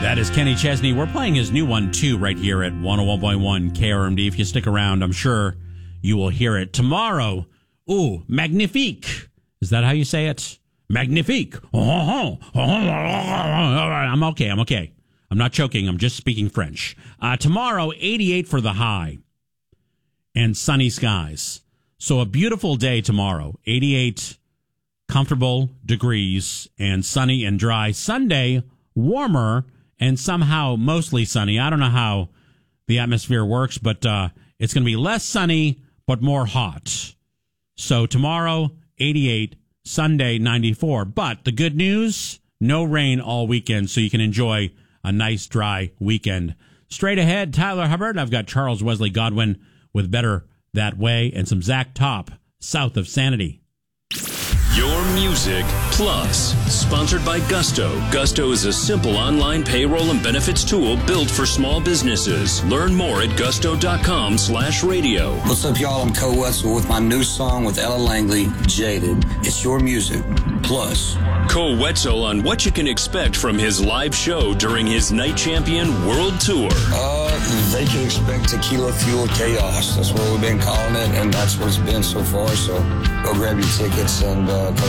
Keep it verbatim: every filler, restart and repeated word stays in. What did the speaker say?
That is Kenny Chesney. We're playing his new one, too, right here at one oh one point one K R M D. If you stick around, I'm sure you will hear it. Tomorrow, ooh, magnifique. Is that how you say it? Magnifique. I'm okay, I'm okay. I'm not choking, I'm just speaking French. Uh, tomorrow, eighty-eight for the high and sunny skies. So a beautiful day tomorrow. eighty-eight comfortable degrees and sunny and dry. Sunday, warmer and somehow mostly sunny. I don't know how the atmosphere works, but uh, it's going to be less sunny but more hot. So tomorrow, eighty-eight, Sunday, ninety-four. But the good news, no rain all weekend, so you can enjoy a nice dry weekend. Straight ahead, Tyler Hubbard. I've got Charles Wesley Godwin with Better That Way and some Zach Top, South of Sanity. Your Music Plus, sponsored by Gusto. Gusto is a simple online payroll and benefits tool built for small businesses. Learn more at gusto.com slash radio. What's up, y'all? I'm Cole Wetzel with my new song with Ella Langley, Jaded. It's Your Music Plus. Cole Wetzel on what you can expect from his live show during his Night Champion World Tour. Uh, they can expect tequila fueled chaos. That's what we've been calling it, and that's what it's been so far. So go grab your tickets and uh,